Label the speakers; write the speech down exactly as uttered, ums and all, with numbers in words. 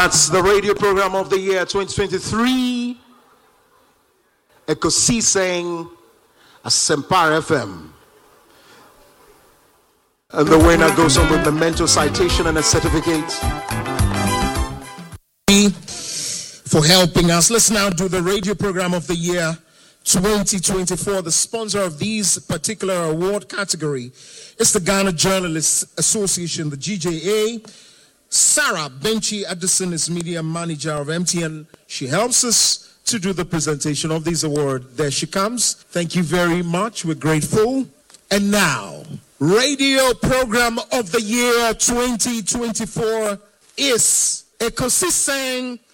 Speaker 1: That's the radio program of the year twenty twenty-three. Ekosiseng Asempar F M. And the winner goes on with the memento citation and a certificate.
Speaker 2: For helping us. Let's now do the radio program of the year twenty twenty-four. The sponsor of this particular award category is the Ghana Journalists Association, the G J A. Sarah Benchi Addison is media manager of M T N. She helps us to do the presentation of this award. There she comes. Thank you very much. We're grateful. And now, radio program of the year twenty twenty-four is Ekosiseng